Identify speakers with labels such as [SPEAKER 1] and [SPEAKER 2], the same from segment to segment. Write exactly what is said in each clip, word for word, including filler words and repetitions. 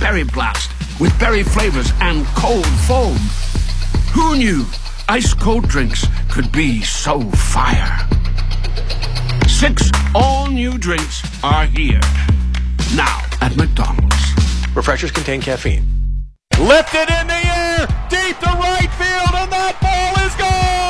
[SPEAKER 1] Berry Blast with berry flavors and cold foam. Who knew ice-cold drinks could be so fire? Six all-new drinks are here. Now at McDonald's.
[SPEAKER 2] Refreshers contain caffeine.
[SPEAKER 3] Lifted in the air, deep to right field, and that ball is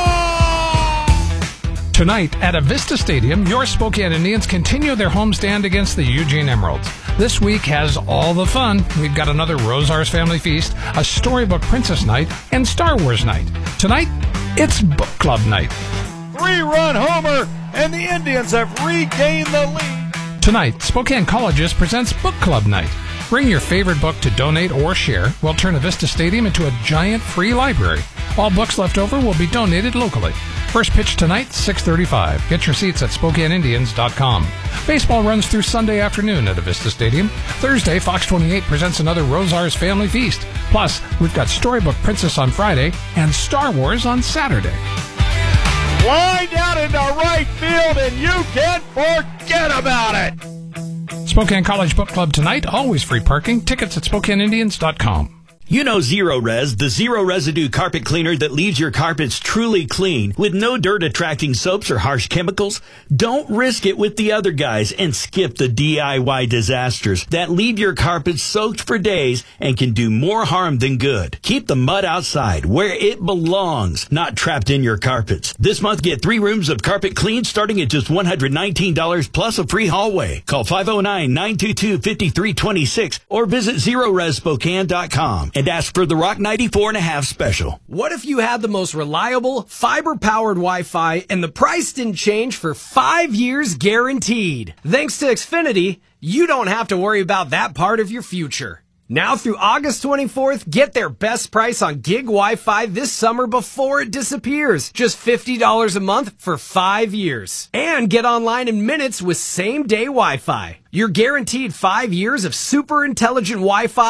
[SPEAKER 3] gone!
[SPEAKER 4] Tonight at Avista Stadium, your Spokane Indians continue their homestand against the Eugene Emeralds. This week has all the fun. We've got another Rosars Family Feast, a Storybook Princess Night, and Star Wars Night. Tonight, it's Book Club Night.
[SPEAKER 3] Three-run homer, and the Indians have regained the lead.
[SPEAKER 4] Tonight, Spokane Colleges presents Book Club Night. Bring your favorite book to donate or share. We'll turn Avista Stadium into a giant free library. All books left over will be donated locally. First pitch tonight, six thirty-five. Get your seats at Spokane Indians dot com. Baseball runs through Sunday afternoon at Avista Stadium. Thursday, Fox twenty-eight presents another Rosars Family Feast. Plus, we've got Storybook Princess on Friday and Star Wars on Saturday.
[SPEAKER 3] Lined out into right field, and you can't forget about it.
[SPEAKER 4] Spokane College Book Club tonight, always free parking. Tickets at Spokane Indians dot com.
[SPEAKER 5] You know Zero Res, the zero residue carpet cleaner that leaves your carpets truly clean with no dirt attracting soaps or harsh chemicals. Don't risk it with the other guys and skip the D I Y disasters that leave your carpets soaked for days and can do more harm than good. Keep the mud outside where it belongs, not trapped in your carpets. This month, get three rooms of carpet clean starting at just one hundred nineteen dollars plus a free hallway. Call five oh nine, nine two two, five three two six or visit zero res spokane dot com. And ask for the Rock ninety-four and a half special.
[SPEAKER 6] What if you had the most reliable, fiber-powered Wi-Fi and the price didn't change for five years guaranteed? Thanks to Xfinity, you don't have to worry about that part of your future. Now through August twenty-fourth, get their best price on gig Wi-Fi this summer before it disappears. Just fifty dollars a month for five years. And get online in minutes with same-day Wi-Fi. You're guaranteed five years of super intelligent Wi-Fi